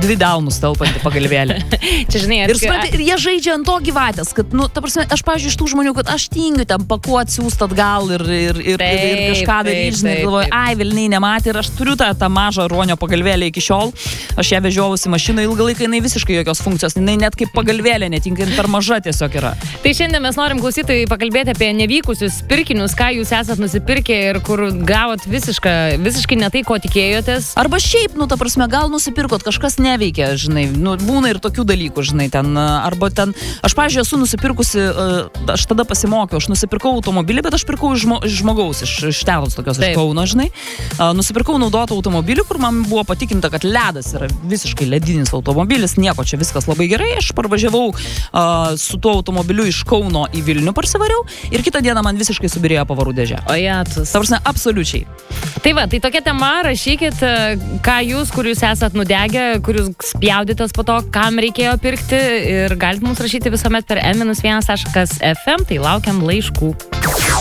2 delnus telpanti pagalvėlė. Čia, žinai, Ir, supranti, ir jie žaidžia ant to gyvatės, kad, nu, ta prasme, aš, pavyzdžiui, iš tų žmonių, kad aš tingiu ten pakuot, siūst atgal ir kažką daryti, žinai, galvoju, ai, vilniai nematė ir aš turiu tą mažą ruonio pagalvėlę iki šiol. Aš ją vežiausi mašiną ilgą laiką, jinai visiškai jokios funkcijos, jinai net kaip pagalvėlė netinka, per maža tiesiog yra. Tai šiandien mes norim klausytojai pakalbėti apie nevykusius pirkinius, ką jūs esat nusipirkę ir kur gavot visiškai ne tai, ko tikėjotės. Arba šiaip, nu, ta prasme, gal nusipirkot, kažkas neveikia, žinai, nu, būna ir tokių dalykų, žinai, ten, arba ten, aš, pavyzdžiui, esu nusipirkusi, aš tada pasimokiau, aš nusipirkau automobilį, bet aš pirkau iš žmogaus, iš telos tokios, iš Kauno, žinai, nusipirkau naudotą automobilį, kur man buvo patikinta, kad ledas yra visiškai ledinis automobilis, nieko, čia viskas labai gerai, aš parvažiavau su tuo automobiliu iš Kauno į Vilnių parsivariau ir kitą dieną man visiškai subirėjo pavarų dėžė. O jatus. Ta prasme, absoliučiai. Tai va, tai tokia tema, rašykit, ką jūs, kur jūs esat nudegę, kur jūs spjaudytės po to, kam reikėjo pirkti ir galite mums rašyti visuomet per m-1.fm, tai laukiam laiškų.